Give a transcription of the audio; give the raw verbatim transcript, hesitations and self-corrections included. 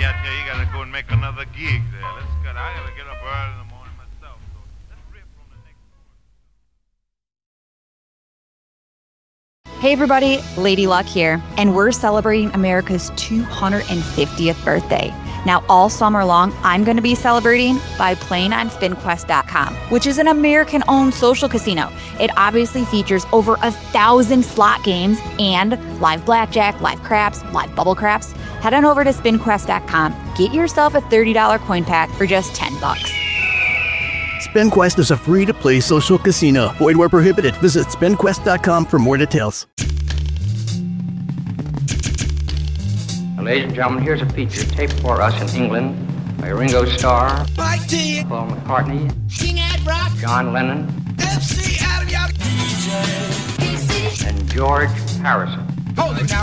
get here, you gotta go and make another gig there. Let's get. I gotta get up early in the morning myself. So let's rip from the next corner. Hey everybody, Lady Luck here, and we're celebrating America's two hundred fiftieth birthday. Now, all summer long, I'm going to be celebrating by playing on spin quest dot com, which is an American-owned social casino. It obviously features over a thousand slot games and live blackjack, live craps, live bubble craps. Head on over to spin quest dot com. Get yourself a thirty dollars coin pack for just ten bucks. SpinQuest is a free-to-play social casino. Void where prohibited. Visit spin quest dot com for more details. Ladies and gentlemen, here's a feature taped for us in England by Ringo Starr, Paul McCartney, John Lennon, and George Harrison.